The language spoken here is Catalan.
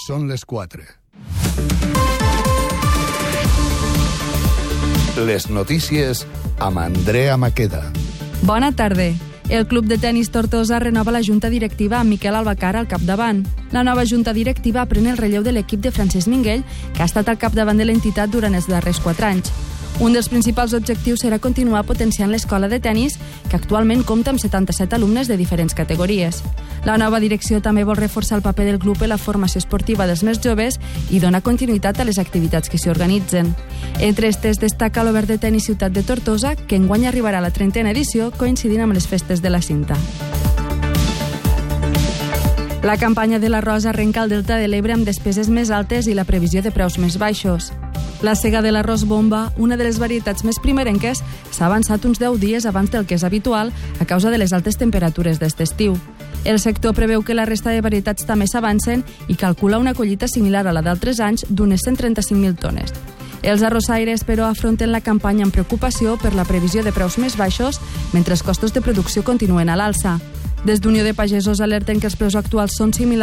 Són les 4. Les notícies amb Andrea Maqueda. Bona tarda. El Club de Tenis Tortosa renova la junta directiva amb Miquel Albacar al capdavant. La nova junta directiva pren el relleu de l'equip de Francesc Minguell, que ha estat al capdavant de l'entitat durant els darrers 4 anys. Un dels principals objectius serà continuar potenciant l'escola de tenis, que actualment compta amb 77 alumnes de diferents categories. La nova direcció també vol reforçar el paper del club en la formació esportiva dels més joves i donar continuïtat a les activitats que s'hi organitzen. Entre aquestes destaca l'Obert de Tenis Ciutat de Tortosa, que enguany arribarà a la 30a edició, coincidint amb les festes de la Cinta. La campanya de l'arròs arrenca al Delta de l'Ebre amb despeses més altes i la previsió de preus més baixos. La sega de l'arròs bomba, una de les varietats més primerenques, s'ha avançat uns 10 dies abans del que és habitual a causa de les altes temperatures d'est estiu. El sector preveu que la resta de varietats també s'avancen i calcula una collita similar a la d'altres anys d'unes 135.000 tones. Els arrossaires, però, afronten la campanya amb preocupació per la previsió de preus més baixos, mentre els costos de producció continuen a l'alça. Des d'Unió de Pagesos alerten que els preus actuals són similars